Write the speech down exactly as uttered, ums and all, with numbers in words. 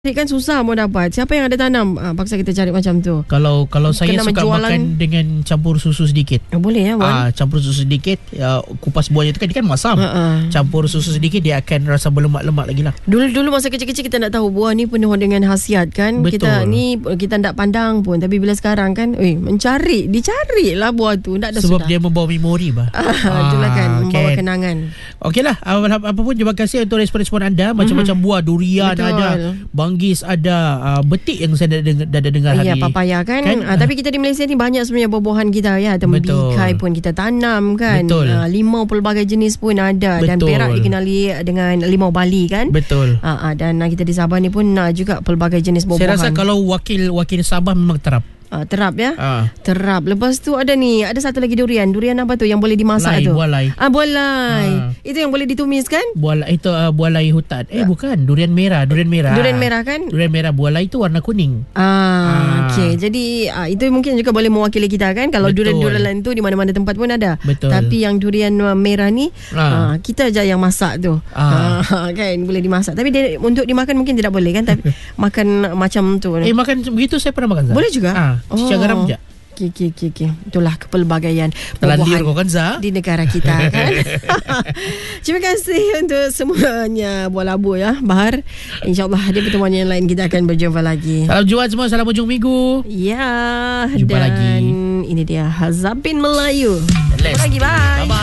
Kan susah mau dapat. Siapa yang ada tanam? Ah, paksa kita cari macam tu. Kalau kalau saya Kena suka menjualan. makan dengan campur susu sedikit. Oh, boleh ya, Wan? Ah, campur susu sedikit, ya, kupas buahnya tu kan dia kan masam. Ha-ha. Campur susu sedikit dia akan rasa berlemak-lemak lagi lah. Dulu-dulu masa kecil-kecil kita nak tahu buah ni penuh dengan khasiat kan. Betul. Kita ni kita tak pandang pun, tapi bila sekarang kan, eh mencari, dicarilah buah tu, tak ada Sebab sudah. dia membawa memori bah. Ah, itulah kan, membawa kenangan. Okeylah, apa, apa pun terima kasih untuk respon-respon anda. Macam-macam buah, durian Betul. ada, banggis ada, uh, betik yang saya dah dengar, dah, dah dengar Ya, hari. papaya kan, kan? Ah, tapi kita di Malaysia ni banyak sebenarnya buah-buahan kita ya. Tembikai pun kita tanam kan. Betul. Ah, limau pelbagai jenis pun ada. Dan Betul. Perak dikenali dengan limau Bali kan. Betul. Ah, ah, dan ah, kita di Sabah ni pun ah, juga pelbagai jenis buah-buahan. Saya rasa kalau wakil wakil Sabah memang terap. Ah, terap ya. Ah. Terap. Lepas tu ada ni, ada satu lagi durian. Durian apa tu yang boleh dimasak Lai, tu? buah lai. Ah, buah lai. Ah. Itu yang boleh ditumis kan? Buah lai, itu uh, buah lai hutan. Eh bukan, durian merah, durian merah. Durian merah kan? Durian merah, buah lai itu warna kuning. Ah, Ah. okey. Jadi ah, itu mungkin juga boleh mewakili kita kan. Kalau Betul. durian-durian lain tu di mana-mana tempat pun ada. Betul. Tapi yang durian uh, merah ni ah. Ah. kita aja yang masak tu. Ah. Ah, kan boleh dimasak. Tapi dia, untuk dimakan mungkin tidak boleh kan. Tapi makan macam tu. Eh makan begitu saya pernah makan Zah. Boleh juga? Ah, cicak garam je. Okey, okey, okey, okey. Itulah kepelbagaian Terlandir buah-buahan kau kan Zah? di negara kita kan. Terima kasih untuk semuanya buah labu ya, Bahar. InsyaAllah di pertemuan yang lain kita akan berjumpa lagi. Salam jual semua, salam ujung minggu. Ya, Jumpa dan lagi. ini dia Hazabin Melayu. Let's Jumpa lagi, bye. Bye-bye.